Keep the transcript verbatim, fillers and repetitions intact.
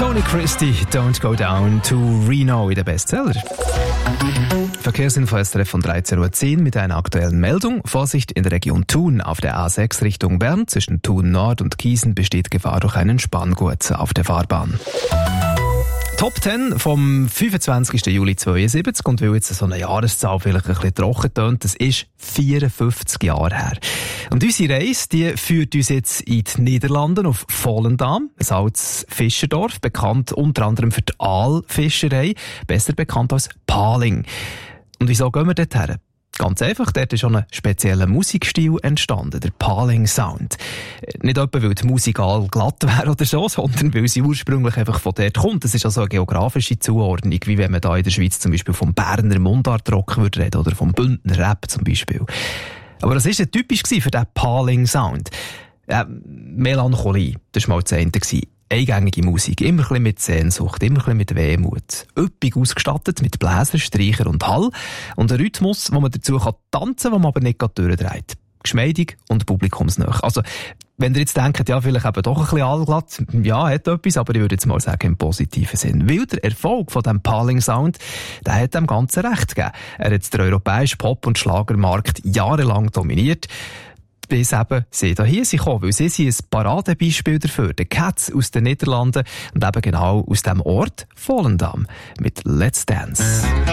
Tony Christie, Don't Go Down to Reno in den Bestseller. Verkehrsinfo S R F von dreizehn Uhr zehn mit einer aktuellen Meldung. Vorsicht in der Region Thun. Auf der A sechs Richtung Bern zwischen Thun Nord und Gießen besteht Gefahr durch einen Spanngurt auf der Fahrbahn. Top zehn vom fünfundzwanzigsten Juli zweiundsiebzig. Und weil jetzt so eine Jahreszahl vielleicht ein bisschen trocken tönt, das ist vierundfünfzig Jahre her. Und unsere Reise, die führt uns jetzt in die Niederlande auf Volendam, ein altes Fischerdorf, bekannt unter anderem für die Aalfischerei, besser bekannt als Paling. Und wieso gehen wir dort her? Ganz einfach, dort ist schon ein spezieller Musikstil entstanden, der Paling Sound. Nicht etwa, weil die Musik all glatt wäre oder so, sondern weil sie ursprünglich einfach von dort kommt. Das ist also eine geografische Zuordnung, wie wenn man da in der Schweiz zum Beispiel vom Berner Mundartrock würde reden oder vom Bündner Rap zum Beispiel. Aber was war denn typisch für diesen Paling Sound? Ja, Melancholie, das war mal das Ende. Eingängige Musik, immer ein bisschen mit Sehnsucht, immer ein bisschen mit Wehmut. Üppig ausgestattet mit Bläser, Streicher und Hall. Und ein Rhythmus, wo man dazu kann tanzen kann, wo man aber nicht durchdreht. Geschmeidig und publikumsnah. Also, wenn ihr jetzt denkt, ja, vielleicht eben doch ein bisschen allglatt, ja, hat etwas, aber ich würde jetzt mal sagen, im positiven Sinn. Weil der Erfolg von diesem Paling Sound, der hat dem Ganzen recht gegeben. Er hat den europäischen Pop- und Schlagermarkt jahrelang dominiert. Bis eben sie da hier sind gekommen, weil sie sind ein Paradebeispiel dafür. Die Cats aus den Niederlanden und eben genau aus dem Ort Volendam mit Let's Dance.